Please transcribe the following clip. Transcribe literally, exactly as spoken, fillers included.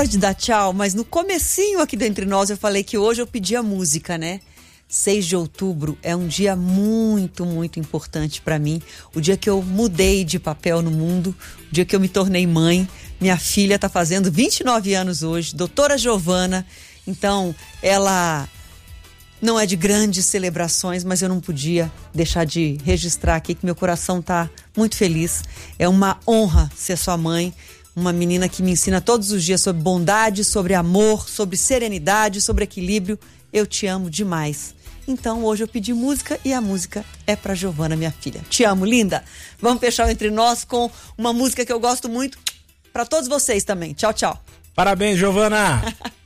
de dar tchau, mas no comecinho aqui do Entre Nós eu falei que hoje eu pedia música, né? seis de outubro é um dia muito, muito importante para mim. O dia que eu mudei de papel no mundo, o dia que eu me tornei mãe. Minha filha está fazendo vinte e nove anos hoje, doutora Giovana. Então, ela não é de grandes celebrações, mas eu não podia deixar de registrar aqui que meu coração está muito feliz. É uma honra ser sua mãe. Uma menina que me ensina todos os dias sobre bondade, sobre amor, sobre serenidade, sobre equilíbrio. Eu te amo demais. Então hoje eu pedi música e a música é pra Giovana, minha filha. Te amo, linda. Vamos fechar o Entre Nós com uma música que eu gosto muito. Pra todos vocês também. Tchau, tchau. Parabéns, Giovana.